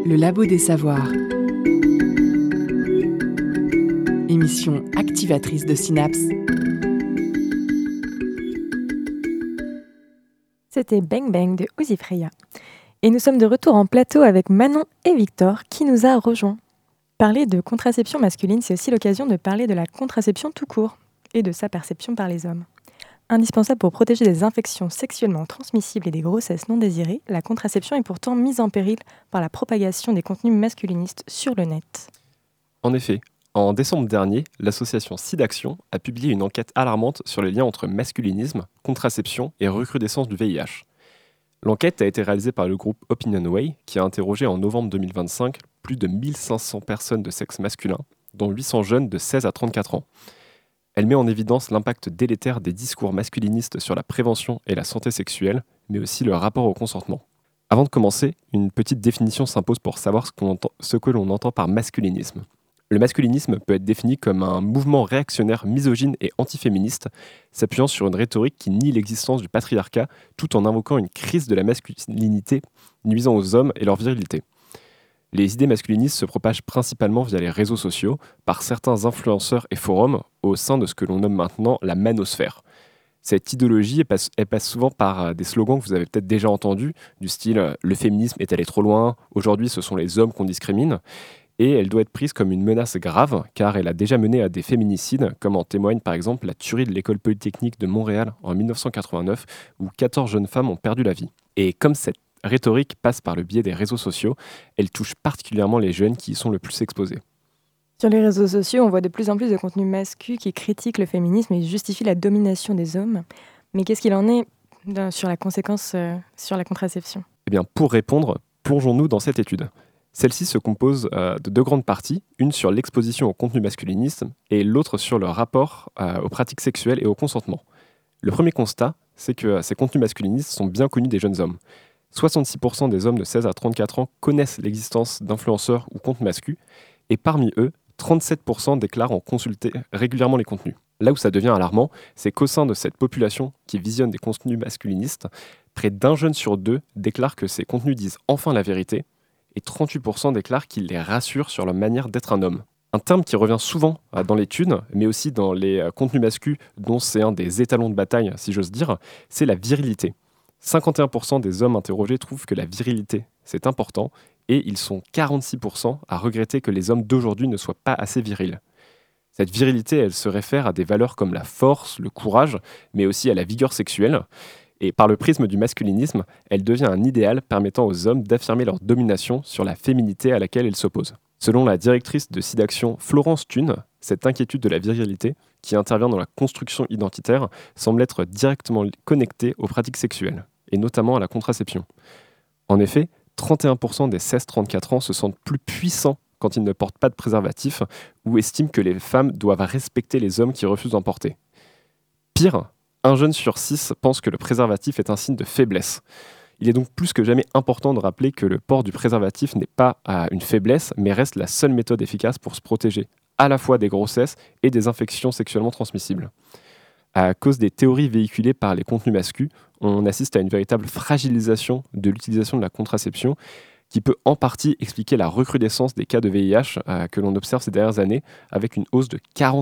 Le Labo des Savoirs. Émission activatrice de synapses. C'était Bang Bang de Uzi Freya. Et nous sommes de retour en plateau avec Manon et Victor qui nous a rejoints. Parler de contraception masculine, c'est aussi l'occasion de parler de la contraception tout court et de sa perception par les hommes. Indispensable pour protéger des infections sexuellement transmissibles et des grossesses non désirées, la contraception est pourtant mise en péril par la propagation des contenus masculinistes sur le net. En effet, en décembre dernier, l'association SIDAction a publié une enquête alarmante sur les liens entre masculinisme, contraception et recrudescence du VIH. L'enquête a été réalisée par le groupe Opinionway, qui a interrogé en novembre 2025 plus de 1500 personnes de sexe masculin, dont 800 jeunes de 16 à 34 ans. Elle met en évidence l'impact délétère des discours masculinistes sur la prévention et la santé sexuelle, mais aussi le rapport au consentement. Avant de commencer, une petite définition s'impose pour savoir ce que l'on entend par masculinisme. Le masculinisme peut être défini comme un mouvement réactionnaire misogyne et antiféministe, s'appuyant sur une rhétorique qui nie l'existence du patriarcat, tout en invoquant une crise de la masculinité nuisant aux hommes et leur virilité. Les idées masculinistes se propagent principalement via les réseaux sociaux, par certains influenceurs et forums, au sein de ce que l'on nomme maintenant la manosphère. Cette idéologie elle passe souvent par des slogans que vous avez peut-être déjà entendus, du style « le féminisme est allé trop loin »,« aujourd'hui ce sont les hommes qu'on discrimine », et elle doit être prise comme une menace grave, car elle a déjà mené à des féminicides, comme en témoigne par exemple la tuerie de l'école polytechnique de Montréal en 1989, où 14 jeunes femmes ont perdu la vie. Et comme cette rhétorique passe par le biais des réseaux sociaux, elle touche particulièrement les jeunes qui y sont le plus exposés. Sur les réseaux sociaux, on voit de plus en plus de contenus masculins qui critiquent le féminisme et justifient la domination des hommes. Mais qu'est-ce qu'il en est sur la conséquence sur la contraception ? Eh bien, pour répondre, plongeons-nous dans cette étude. Celle-ci se compose de deux grandes parties, une sur l'exposition au contenu masculiniste et l'autre sur le rapport aux pratiques sexuelles et au consentement. Le premier constat, c'est que ces contenus masculinistes sont bien connus des jeunes hommes. 66% des hommes de 16 à 34 ans connaissent l'existence d'influenceurs ou comptes masculins, et parmi eux, 37% déclarent en consulter régulièrement les contenus. Là où ça devient alarmant, c'est qu'au sein de cette population qui visionne des contenus masculinistes, près d'un jeune sur deux déclare que ces contenus disent enfin la vérité, et 38% déclarent qu'ils les rassurent sur leur manière d'être un homme. Un terme qui revient souvent dans l'étude, mais aussi dans les contenus masculins, dont c'est un des étalons de bataille, si j'ose dire, c'est la virilité. 51% des hommes interrogés trouvent que la virilité, c'est important, et ils sont 46% à regretter que les hommes d'aujourd'hui ne soient pas assez virils. Cette virilité, elle se réfère à des valeurs comme la force, le courage, mais aussi à la vigueur sexuelle. Et par le prisme du masculinisme, elle devient un idéal permettant aux hommes d'affirmer leur domination sur la féminité à laquelle ils s'opposent. Selon la directrice de SIDAction Florence Thune, cette inquiétude de la virilité, qui intervient dans la construction identitaire, semble être directement connectée aux pratiques sexuelles, et notamment à la contraception. En effet, 31% des 16-34 ans se sentent plus puissants quand ils ne portent pas de préservatif ou estiment que les femmes doivent respecter les hommes qui refusent d'en porter. Pire, un jeune sur 6 pense que le préservatif est un signe de faiblesse. Il est donc plus que jamais important de rappeler que le port du préservatif n'est pas une faiblesse, mais reste la seule méthode efficace pour se protéger à la fois des grossesses et des infections sexuellement transmissibles. À cause des théories véhiculées par les contenus masculins, on assiste à une véritable fragilisation de l'utilisation de la contraception qui peut en partie expliquer la recrudescence des cas de VIH que l'on observe ces dernières années, avec une hausse de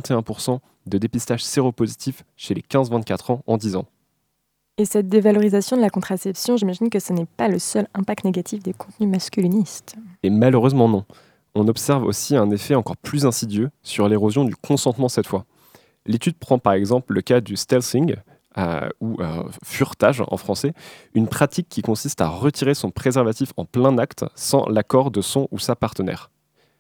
41% de dépistage séropositif chez les 15-24 ans en 10 ans. Et cette dévalorisation de la contraception, j'imagine que ce n'est pas le seul impact négatif des contenus masculinistes. Et malheureusement non. On observe aussi un effet encore plus insidieux sur l'érosion du consentement cette fois. L'étude prend par exemple le cas du stealthing, ou furetage en français, une pratique qui consiste à retirer son préservatif en plein acte sans l'accord de son ou sa partenaire.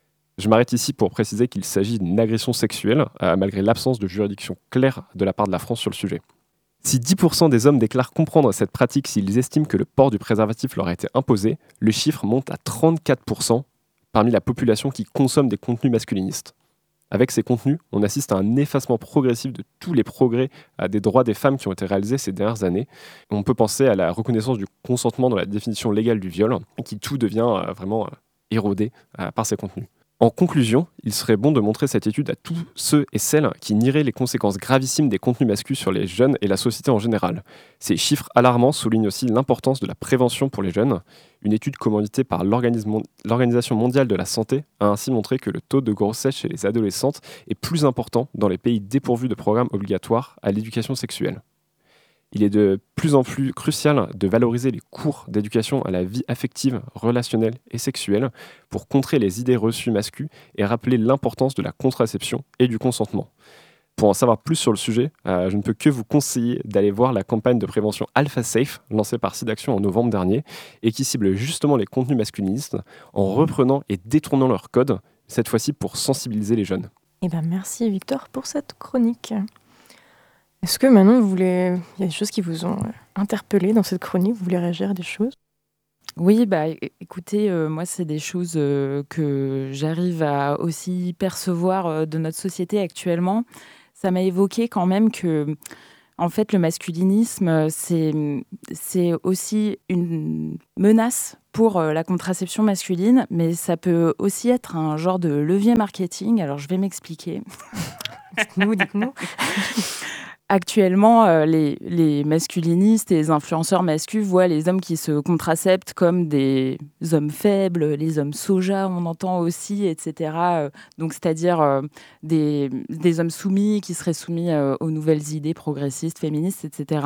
Je m'arrête ici pour préciser qu'il s'agit d'une agression sexuelle, malgré l'absence de juridiction claire de la part de la France sur le sujet. Si 10% des hommes déclarent comprendre cette pratique s'ils estiment que le port du préservatif leur a été imposé, le chiffre monte à 34% parmi la population qui consomme des contenus masculinistes. Avec ces contenus, on assiste à un effacement progressif de tous les progrès des droits des femmes qui ont été réalisés ces dernières années. On peut penser à la reconnaissance du consentement dans la définition légale du viol, qui tout devient vraiment érodé par ces contenus. En conclusion, il serait bon de montrer cette étude à tous ceux et celles qui nieraient les conséquences gravissimes des contenus masculins sur les jeunes et la société en général. Ces chiffres alarmants soulignent aussi l'importance de la prévention pour les jeunes. Une étude commanditée par l'Organisation mondiale de la santé a ainsi montré que le taux de grossesse chez les adolescentes est plus important dans les pays dépourvus de programmes obligatoires à l'éducation sexuelle. Il est de plus en plus crucial de valoriser les cours d'éducation à la vie affective, relationnelle et sexuelle pour contrer les idées reçues masculines et rappeler l'importance de la contraception et du consentement. Pour en savoir plus sur le sujet, je ne peux que vous conseiller d'aller voir la campagne de prévention Alpha Safe lancée par SIDAction en novembre dernier et qui cible justement les contenus masculinistes en reprenant et détournant leurs codes, cette fois-ci pour sensibiliser les jeunes. Eh ben, merci Victor pour cette chronique. Est-ce que Manon, il y a des choses qui vous ont interpellé dans cette chronique? Vous voulez réagir à des choses? Oui, écoutez, moi, c'est des choses que j'arrive à aussi percevoir de notre société actuellement. Ça m'a évoqué quand même que, en fait, le masculinisme, c'est aussi une menace pour la contraception masculine, mais ça peut aussi être un genre de levier marketing. Alors, je vais m'expliquer. Dites-nous. Actuellement, les masculinistes et les influenceurs masculins voient les hommes qui se contraceptent comme des hommes faibles, les hommes soja, on entend aussi, etc. Donc, c'est-à-dire des hommes soumis qui seraient soumis aux nouvelles idées progressistes, féministes, etc.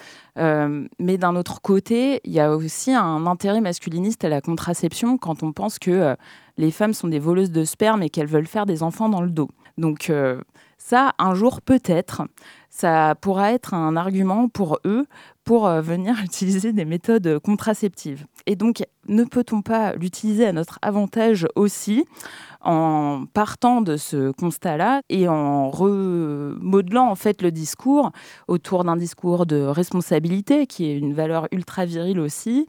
Mais d'un autre côté, il y a aussi un intérêt masculiniste à la contraception quand on pense que les femmes sont des voleuses de sperme et qu'elles veulent faire des enfants dans le dos. Donc ça, un jour peut-être, ça pourra être un argument pour eux pour venir utiliser des méthodes contraceptives. Et donc, ne peut-on pas l'utiliser à notre avantage aussi en partant de ce constat-là et en remodelant en fait le discours autour d'un discours de responsabilité qui est une valeur ultra virile aussi.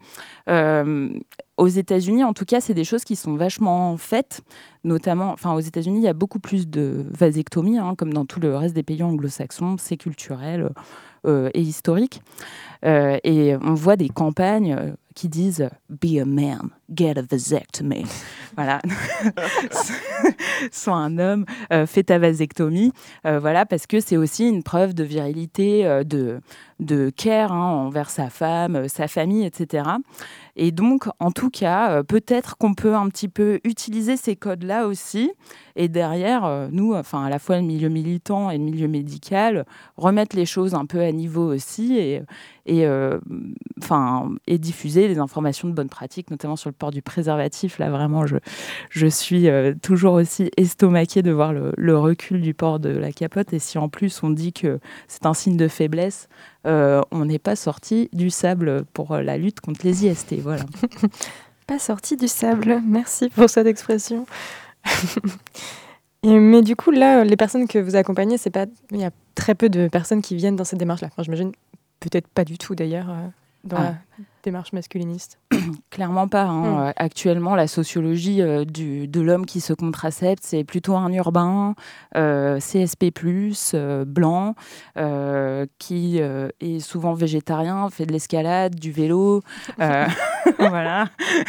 Aux États-Unis, en tout cas, c'est des choses qui sont vachement faites, notamment, aux États-Unis, il y a beaucoup plus de vasectomie, comme dans tout le reste des pays anglo-saxons, c'est culturel et historique. Et on voit des campagnes qui disent « Be a man, get a vasectomy ». Voilà. Sois un homme, fais ta vasectomie. Voilà, parce que c'est aussi une preuve de virilité, de care envers sa femme, sa famille, etc. Et donc, en tout cas, peut-être qu'on peut un petit peu utiliser ces codes-là aussi. Et derrière, nous, à la fois le milieu militant et le milieu médical, remettre les choses un peu à niveau aussi et diffuser des informations de bonne pratique, notamment sur le port du préservatif. Là, vraiment, je suis toujours aussi estomaquée de voir le recul du port de la capote. Et si en plus on dit que c'est un signe de faiblesse, on n'est pas sorti du sable pour la lutte contre les IST. Voilà. Pas sorti du sable. Merci pour cette expression. Mais du coup, là, les personnes que vous accompagnez, il y a très peu de personnes qui viennent dans cette démarche-là. J'imagine peut-être pas du tout d'ailleurs dans la démarche masculiniste. Clairement pas. Actuellement, la sociologie de l'homme qui se contracepte, c'est plutôt un urbain, CSP+, blanc, qui est souvent végétarien, fait de l'escalade, du vélo. Voilà.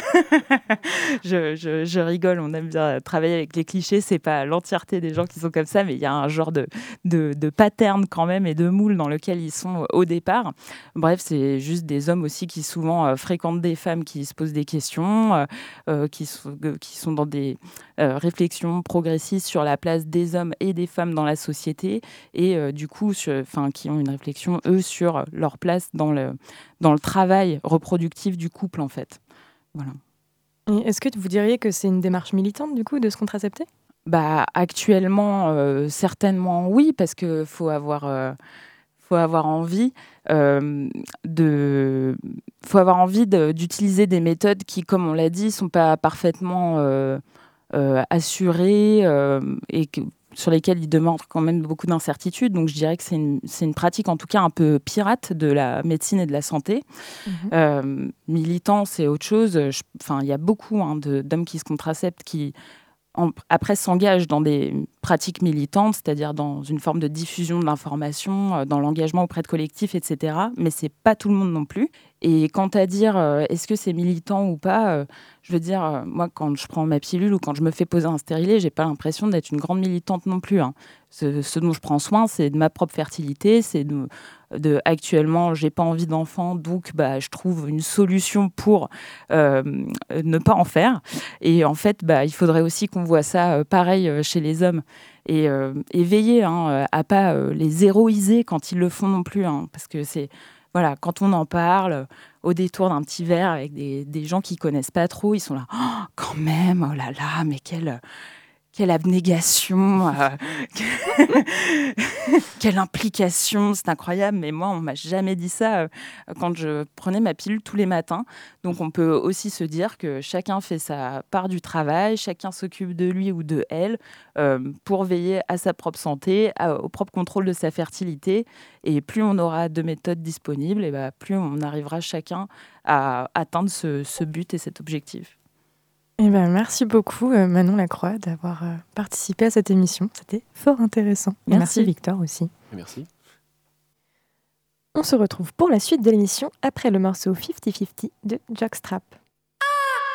Je rigole, on aime bien travailler avec les clichés. C'est pas l'entièreté des gens qui sont comme ça, mais il y a un genre de pattern quand même et de moule dans lequel ils sont au départ. Bref, c'est juste des hommes aussi qui souvent fréquentent des femmes qui se posent des questions, qui sont dans des réflexions progressistes sur la place des hommes et des femmes dans la société et du coup, qui ont une réflexion, eux, sur leur place dans le travail reproductif du couple, en fait. Voilà. Et est-ce que vous diriez que c'est une démarche militante, du coup, de se contracepter ? Actuellement, certainement oui, parce qu'il faut avoir envie d'utiliser des méthodes qui, comme on l'a dit, sont pas parfaitement assurées et sur lesquelles il demeure quand même beaucoup d'incertitudes. Donc je dirais que c'est une pratique en tout cas un peu pirate de la médecine et de la santé. Militant, c'est autre chose. Il y a beaucoup d'hommes qui se contraceptent qui après s'engagent dans des pratiques militantes, c'est-à-dire dans une forme de diffusion de l'information, dans l'engagement auprès de collectifs, etc. Mais c'est pas tout le monde non plus. Et quant à dire est-ce que c'est militant ou pas, je veux dire, moi, quand je prends ma pilule ou quand je me fais poser un stérilet, j'ai pas l'impression d'être une grande militante non plus. Hein. Ce dont je prends soin, c'est de ma propre fertilité, c'est actuellement, j'ai pas envie d'enfant, donc je trouve une solution pour ne pas en faire. Et en fait, il faudrait aussi qu'on voit ça pareil chez les hommes. Et veiller à pas les héroïser quand ils le font non plus. Hein, parce que c'est... Voilà, quand on en parle, au détour d'un petit verre avec des gens qui connaissent pas trop, ils sont là, oh, quand même, oh là là, mais quelle abnégation, quelle implication, c'est incroyable. Mais moi, on m'a jamais dit ça quand je prenais ma pilule tous les matins. Donc, on peut aussi se dire que chacun fait sa part du travail, chacun s'occupe de lui ou de elle pour veiller à sa propre santé, au propre contrôle de sa fertilité. Et plus on aura de méthodes disponibles, et plus on arrivera chacun à atteindre ce but et cet objectif. Merci beaucoup Manon Lacroix d'avoir participé à cette émission. C'était fort intéressant. Merci Victor aussi. Merci. On se retrouve pour la suite de l'émission après le morceau 50-50 de Jockstrap.